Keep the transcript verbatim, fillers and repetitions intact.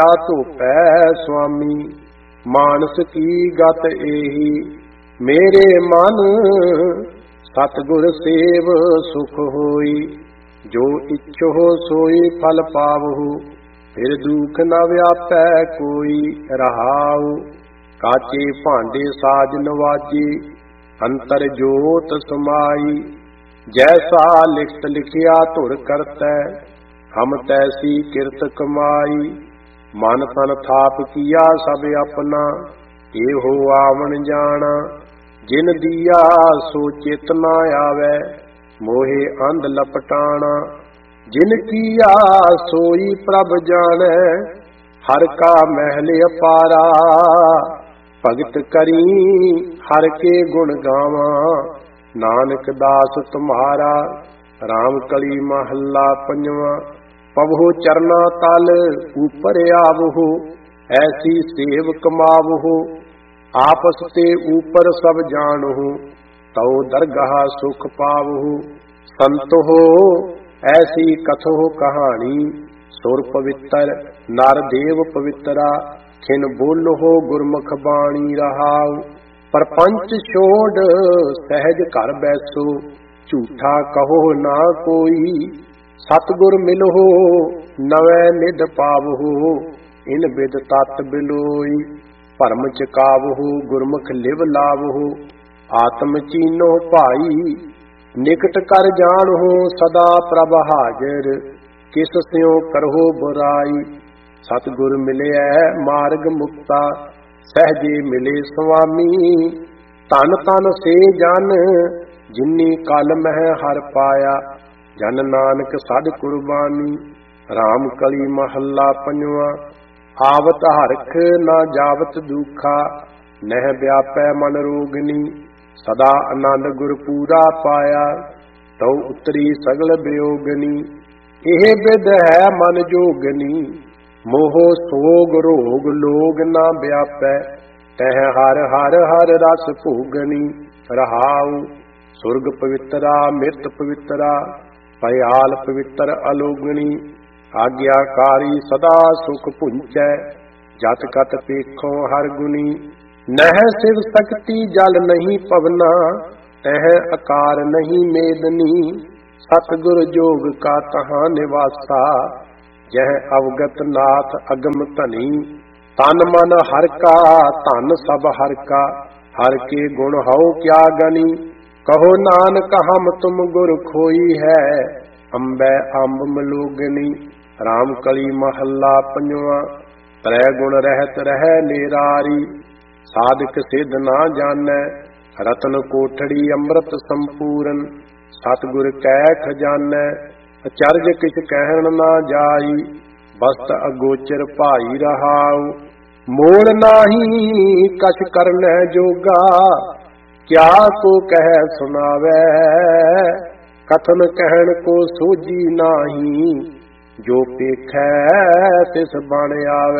ਧੋਪੈ ਸੁਆਮੀ, ਮਾਨਸ ਕੀ ਗਤ ਏਹੀ। ਮੇਰੇ ਮਨ ਸਤਿਗੁਰ ਸੇਵ ਸੁਖ ਹੋਈ, ਜੋ ਇੱਛੋ ਸੋਈ ਫਲ ਪਾਵਹੁ। ਫਿਰ ਦੁਖ ਨ ਵਿਆਪੈ ਕੋਈ, ਰਹਾਉ ਕਾਚੇ ਭਾਂਡੇ ਸਾਜ ਨਵਾਜੀ, ਅੰਤਰ ਜੋਤ ਸਮਾਈ। ਜੈਸਾ ਲਿਖਤ ਲਿਖਿਆ ਧੁਰ ਕਰਤੈ, ਹਮ ਤੈਸੀ ਕਿਰਤ ਕਮਾਈ। ਮਨ ਤਨ ਥਾਪ ਕੀਆ ਸਭ ਆਪਣਾ, ਇਹੋ ਆਵਣ ਜਾਣਾ। ਜਿਨ ਦੀਆ ਸੋ ਚਿਤ ਨ ਆਵੈ, ਮੋਹਿ ਅੰਧ ਲਪਟਾਣਾ। ਜਿਨ ਕੀਆ ਸੋਈ ਪ੍ਰਭ ਜਾਣੈ, ਹਰ ਕਾ ਮਹਿਲ ਅਪਾਰਾ। ਭਗਤ ਕਰੀ ਹਰ ਕੇ ਗੁਣ ਗਾਵਾਂ, ਨਾਨਕ ਦਾਸ ਤੁਮਹਾਰਾ। ਰਾਮ ਕਲੀ ਮਹੱਲਾ ਪੰਜਵਾਂ। ਪਵਹੁ ਚਰਨਾ ਤਲ ਉਪਰ ਆਵਹੁ, ਐਸੀ ਸੇਵ ਕਮਾਵਹੁ। ਆਪਸ ਤੇ ਊਪਰ ਸਭ ਜਾਣਹੁ, ਤਉ ਦਰਗਾਹ ਸੁਖ ਪਾਵਹੁ। ਸੰਤੋ ਐਸੀ ਕਥੋ ਕਹਾਣੀ, ਸੁਰ ਪਵਿੱਤਰ ਨਰ ਦੇਵ ਪਵਿੱਤਰਾ। ਖਿਨ ਬੋਲੋ ਗੁਰਮੁਖ ਬਾਣੀ, ਰਹਾਉ ਪਰਪੰਚ ਛੋੜ ਸਹਿਜ ਘਰ ਬੈਸੋ। ਝੂਠਾ ਕਹੋ ਨਾ ਕੋਈ, ਸਤਿਗੁਰ ਮਿਲਹੁ ਨਵੈ ਨਿਧ ਪਾਵਹੁ। ਇਨ ਬਿਦ ਤਤ ਬਿਲੋਈ, ਭਰਮ ਚਕਾਵਹੁ ਗੁਰਮੁਖ ਲਿਵ ਲਾਵਹੁ। ਆਤਮ ਚੀਨੋ ਭਾਈ, ਨਿਕਟ ਕਰ ਜਾਣਹੁ ਸਦਾ ਪ੍ਰਭ ਹਾਜ਼ਰ। ਕਿਸ ਸਿਉ ਕਰਹੁ ਬੁਰਾਈ, ਸਤਿਗੁਰ ਮਿਲਿਐ ਮਾਰਗ ਮੁਕਤਾ। ਸਹਿਜੇ ਮਿਲੇ ਸੁਆਮੀ, ਧਨ ਧਨ ਸੇ ਜਨ। ਜਿਨੀ ਕਲ ਮਹਿ ਹਰ ਪਾਇਆ, ਜਨ ਨਾਨਕ ਸਦ ਕੁਰਬਾਨੀ। ਰਾਮ ਕਲੀ ਮਹੱਲਾ ਪੰਜਵਾਂ। ਆਵਤ ਹਰਖ ਨਾ ਜਾਵਤ ਦੁਖਾ, ਨਹਿ ਵਿਆਪੈ ਮਨ ਰੋਗਨੀ। ਸਦਾ ਆਨੰਦ ਗੁਰ ਪੂਰਾ ਪਾਇਆ, ਤਉ ਉਤਰੀ ਸਗਲ ਬਿਯੋਗਨੀ। ਇਹ ਬਿਦ ਹੈ ਮਨ ਜੋਗਨੀ, ਮੋਹ ਸੋਗ ਰੋਗ ਲੋਗ ਨਾ ਵਿਆਪੈ। ਤਹ ਹਰ ਹਰ ਹਰ ਰਸ ਭੋਗਨੀ, ਰਹਾਉ ਸੁਰਗ ਪਵਿੱਤਰਾ ਮਿਰਤ ਪਵਿੱਤਰਾ। ਭਇਆਲ ਪਵਿੱਤਰ ਅਲੋਗਣੀ, ਆਗਿਆਕਾਰੀ ਸਦਾ ਸੁਖ ਪੁੰਚੈ। ਜਤ ਕਤ ਪੇਖੋ ਹਰ ਗੁਣੀ, ਨਹਿ ਸਿਵ ਸਕਤੀ ਜਲ ਨਹੀਂ ਪਵਨਾ। ਤਹ ਅਕਾਰ ਨਹੀਂ ਮੇਦਨੀ, ਸਤਿਗੁਰ ਜੋਗ ਕਾ ਤਹਾਂ ਨਿਵਾਸਾ। ਜਹ ਅਵਗਤ ਨਾਥ ਅਗਮ ਧਨੀ, ਤਨ ਮਨ ਹਰ ਕਾ ਧਨ ਸਭ ਹਰ ਕਾ। ਹਰ ਕੇ ਗੁਣ ਹਉ ਕਿਆ ਗਨੀ, ਕਹੋ ਨਾਨਕ ਹਮ ਤੁਮ ਗੁਰ ਖੋਈ ਹੈ। ਅੰਬੈ ਅੰਬ ਮਲੋਗਨੀ। ਰਾਮ ਕਲੀ ਮਹੱਲਾ ਪੰਜਵਾਂ। ਤ੍ਰੈ ਗੁਣ ਰਹਿਤ ਰਹਿ ਨਿਰਾਰੀ, ਸਾਧਕ ਸਿਧ ਨਾ ਜਾਣੈ। ਰਤਨ ਕੋਠੜੀ ਅੰਮ੍ਰਿਤ ਸੰਪੂਰਨ, ਸਤਿਗੁਰ ਕੈ ਖਜ਼ਾਨੈ। ਅਚਰਜ ਕਿਛ ਕਹਿਣ ਨਾ ਜਾਈ, ਬਸਤ ਅਗੋਚਰ ਭਾਈ ਰਹਾਉ। ਮੋਲ ਨਾਹੀ ਕਛ ਕਰਨੈ ਜੋਗਾ, ਕਿਆ ਕੋ ਕਹਿ ਸੁਣਾਵੈ। ਕਥਨ ਕਹਿਣ ਕੋ ਸੋਝੀ ਨਾਹੀ, ਜੋ ਪੇਖੈ ਤਿਸ ਬਣ ਆਵੈ।